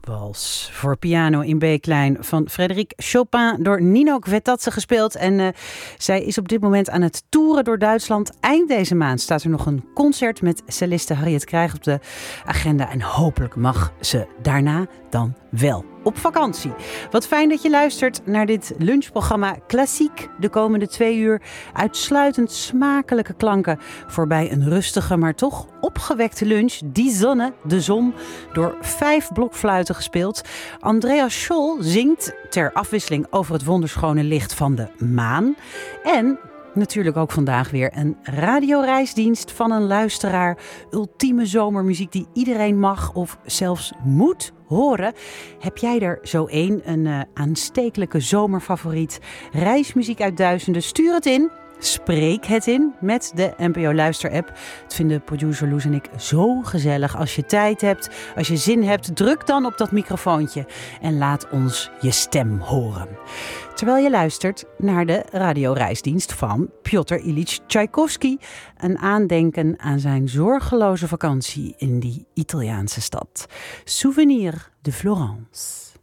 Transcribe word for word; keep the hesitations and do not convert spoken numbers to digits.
Wals voor piano in B-klein van Frédéric Chopin door Nino Kvetatse gespeeld. En uh, zij is op dit moment aan het toeren door Duitsland. Eind deze maand staat er nog een concert met celliste Harriet Krijg op de agenda. En hopelijk mag ze daarna dan wel op vakantie. Wat fijn dat je luistert naar dit lunchprogramma Klassiek. De komende twee uur uitsluitend smakelijke klanken voorbij een rustige, maar toch opgewekte lunch. Die zonne, de zon, door vijf blokfluiten gespeeld. Andreas Scholl zingt ter afwisseling over het wonderschone licht van de maan. En natuurlijk ook vandaag weer een radioreisdienst van een luisteraar. Ultieme zomermuziek die iedereen mag of zelfs moet horen. Heb jij er zo één, een uh, aanstekelijke zomerfavoriet? Reismuziek uit duizenden? Stuur het in. Spreek het in met de N P O Luister-app. Het vinden producer Loes en ik zo gezellig. Als je tijd hebt, als je zin hebt, druk dan op dat microfoontje en laat ons je stem horen. Terwijl je luistert naar de radioreisdienst van Piotr Ilyich Tchaikovsky. Een aandenken aan zijn zorgeloze vakantie in die Italiaanse stad. Souvenir de Florence.